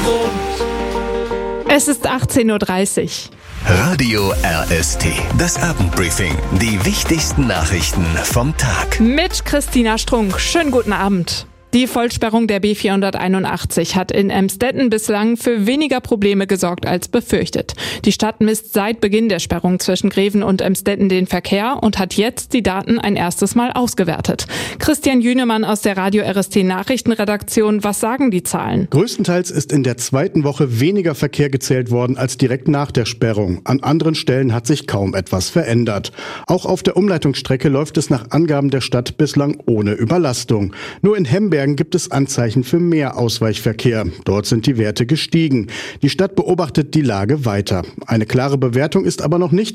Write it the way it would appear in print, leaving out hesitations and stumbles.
Es ist 18:30 Uhr. Radio RST, das Abendbriefing. Die wichtigsten Nachrichten vom Tag. Mit Christina Strunk. Schönen guten Abend. Die Vollsperrung der B481 hat in Emstetten bislang für weniger Probleme gesorgt als befürchtet. Die Stadt misst seit Beginn der Sperrung zwischen Greven und Emstetten den Verkehr und hat jetzt die Daten ein erstes Mal ausgewertet. Christian Jünemann aus der Radio RST Nachrichtenredaktion, was sagen die Zahlen? Größtenteils ist in der zweiten Woche weniger Verkehr gezählt worden als direkt nach der Sperrung. An anderen Stellen hat sich kaum etwas verändert. Auch auf der Umleitungsstrecke läuft es nach Angaben der Stadt bislang ohne Überlastung. Nur in Hembergen gibt es Anzeichen für mehr Ausweichverkehr. Dort sind die Werte gestiegen. Die Stadt beobachtet die Lage weiter. Eine klare Bewertung ist aber noch nicht